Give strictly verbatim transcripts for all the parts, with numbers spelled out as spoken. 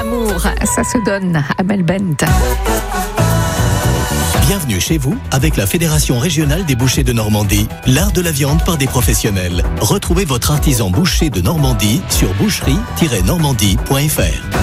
L'amour, ça se donne à Melbent. Bienvenue chez vous avec la Fédération régionale des bouchers de Normandie, l'art de la viande par des professionnels. Retrouvez votre artisan boucher de Normandie sur boucherie tiret normandie point f r.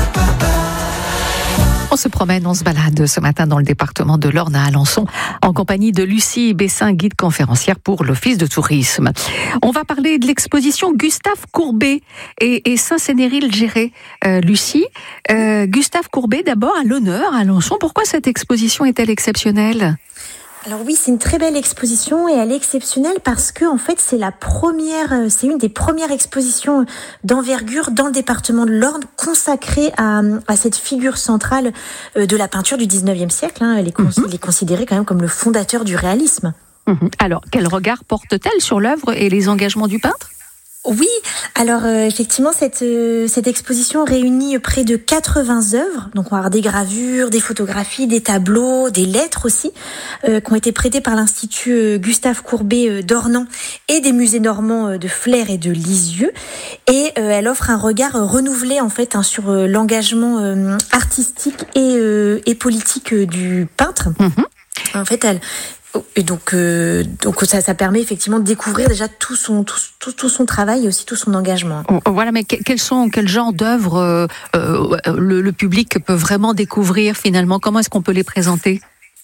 On se promène, on se balade ce matin dans le département de l'Orne à Alençon en compagnie de Lucie Bessin, guide conférencière pour l'Office de tourisme. On va parler de l'exposition Gustave Courbet et, et Saint-Sénéry-le-Géré. Euh, Lucie, euh, Gustave Courbet d'abord à l'honneur à Alençon. Pourquoi cette exposition est-elle exceptionnelle ? Alors oui, c'est une très belle exposition et elle est exceptionnelle parce que en fait c'est la première, c'est une des premières expositions d'envergure dans le département de l'Orne consacrée à, à cette figure centrale de la peinture du dix-neuvième siècle. Hein. Elle est, mm-hmm. elle est considérée quand même comme le fondateur du réalisme. Mm-hmm. Alors quel regard porte-t-elle sur l'œuvre et les engagements du peintre ? Oui, alors euh, effectivement cette euh, cette exposition réunit près de quatre-vingts œuvres, donc on va avoir des gravures, des photographies, des tableaux, des lettres aussi, euh, qui ont été prêtées par l'Institut euh, Gustave Courbet euh, d'Ornans et des musées normands euh, de Flers et de Lisieux, et euh, elle offre un regard euh, renouvelé en fait hein, sur euh, l'engagement euh, artistique et euh, et politique euh, du peintre. Mmh. En fait, elle Et donc, euh, donc ça, ça permet effectivement de découvrir déjà tout son, tout, tout, tout son travail et aussi tout son engagement. Voilà, mais quels sont, quel genre d'œuvres euh, euh, le, le public peut vraiment découvrir finalement ? Comment est-ce qu'on peut les présenter ?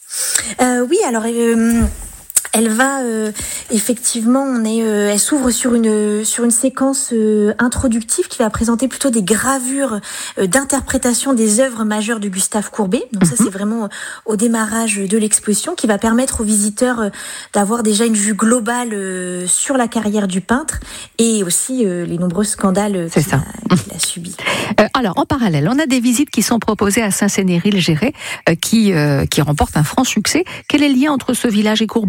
euh, Oui, alors. Euh, Elle va euh, effectivement, on est, euh, elle s'ouvre sur une sur une séquence euh, introductive qui va présenter plutôt des gravures euh, d'interprétation des œuvres majeures de Gustave Courbet. Donc mm-hmm. ça, c'est vraiment au démarrage de l'exposition qui va permettre aux visiteurs euh, d'avoir déjà une vue globale euh, sur la carrière du peintre et aussi euh, les nombreux scandales qu'il a, qu'il a subis. Euh, alors en parallèle, on a des visites qui sont proposées à Saint-Sénéry-le-Géré euh, qui euh, qui remportent un franc succès. Quel est le lien entre ce village et Courbet ?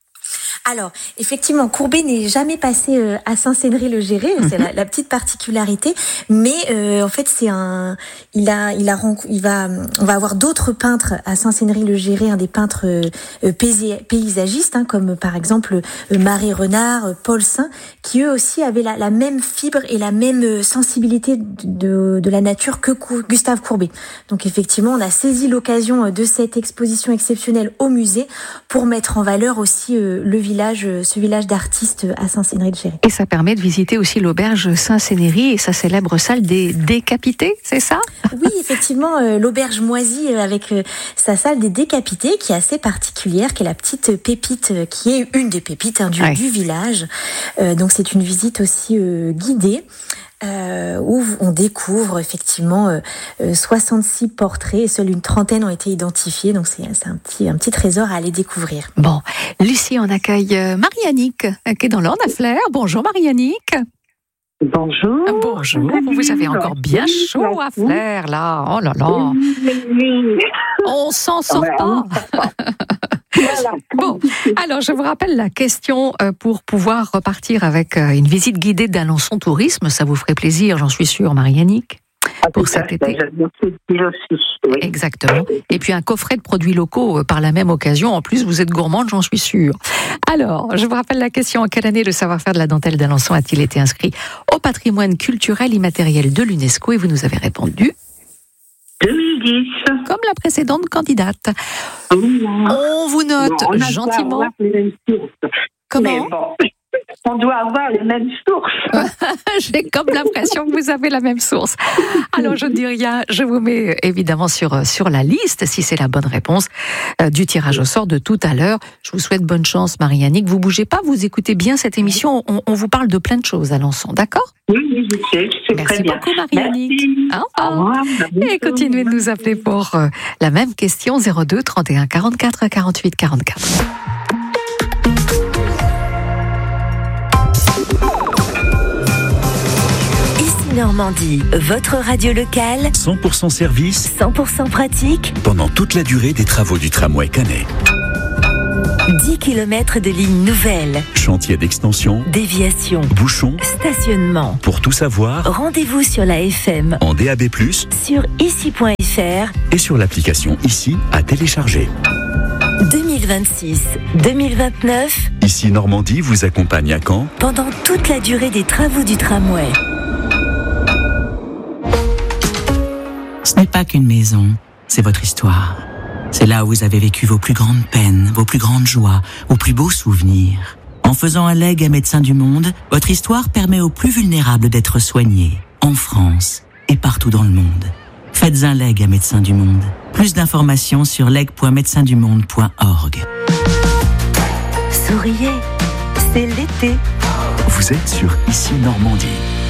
Alors, effectivement, Courbet n'est jamais passé euh, à Saint-Sénéry-le-Géré, mm-hmm. c'est la, la petite particularité. Mais euh, en fait, c'est un, il a, il a, il va, on va avoir d'autres peintres à Saint-Sénéry-le-Géré, hein, des peintres euh, paysagistes, hein, comme par exemple euh, Marie Renard, euh, Paul Saint, qui eux aussi avaient la, la même fibre et la même sensibilité de, de la nature que Gustave Courbet. Donc effectivement, on a saisi l'occasion de cette exposition exceptionnelle au musée pour mettre en valeur aussi euh, le village. Village, ce village d'artistes à Saint-Sénéry-le-Géré. Et ça permet de visiter aussi l'auberge Saint-Sénéry et sa célèbre salle des décapités, c'est ça ? Oui, effectivement, euh, l'auberge moisie avec euh, sa salle des décapités qui est assez particulière, qui est la petite pépite, euh, qui est une des pépites hein, du, ouais. du village. Euh, donc c'est une visite aussi euh, guidée. Euh, où on découvre effectivement euh, soixante-six portraits et seule une trentaine ont été identifiés, donc c'est, c'est un, petit, un petit trésor à aller découvrir. Bon, Lucie, on accueille Marie-Annick qui est dans l'Orne à Flers. Bonjour Marie-Annick. Bonjour. Bonjour, vous avez encore bien chaud à Flers là, oh là là. On s'en sort pas. Bon, alors je vous rappelle la question pour pouvoir repartir avec une visite guidée d'Alençon Tourisme. Ça vous ferait plaisir, j'en suis sûre, Marie-Annick, pour cet été. Exactement. Et puis un coffret de produits locaux par la même occasion. En plus, vous êtes gourmande, j'en suis sûre. Alors, je vous rappelle la question. En quelle année le savoir-faire de la dentelle d'Alençon a-t-il été inscrit au patrimoine culturel immatériel de l'UNESCO ? Et vous nous avez répondu deux mille dix. Comme la précédente candidate. Oui. On vous note bon, on gentiment. Comment ? On doit avoir les mêmes sources. J'ai comme l'impression que vous avez la même source. Alors je ne dis rien, je vous mets évidemment sur, sur la liste, si c'est la bonne réponse, euh, du tirage au sort de tout à l'heure. Je vous souhaite bonne chance, Marie-Annick. Vous bougez pas, vous écoutez bien cette émission. On, on vous parle de plein de choses à Alençon, d'accord ? Oui, je sais, je sais Merci très bien. beaucoup, Marie-Annick. Au revoir. Et continuez de nous appeler pour euh, la même question, zéro deux trente et un quarante-quatre quarante-huit quarante-quatre. Normandie, votre radio locale, cent pour cent service, cent pour cent pratique, pendant toute la durée des travaux du tramway Canet. dix kilomètres de lignes nouvelles, chantier d'extension, déviation, bouchons, stationnement. Pour tout savoir, rendez-vous sur la F M, en D A B plus, sur ici point F R et sur l'application Ici à télécharger. deux mille vingt-six deux mille vingt-neuf, Ici Normandie vous accompagne à Caen pendant toute la durée des travaux du tramway. Ce n'est pas qu'une maison, c'est votre histoire. C'est là où vous avez vécu vos plus grandes peines, vos plus grandes joies, vos plus beaux souvenirs. En faisant un legs à Médecins du Monde, votre histoire permet aux plus vulnérables d'être soignés, en France et partout dans le monde. Faites un legs à Médecins du Monde. Plus d'informations sur leg point médecins du monde point org. Souriez, c'est l'été. Vous êtes sur Ici Normandie.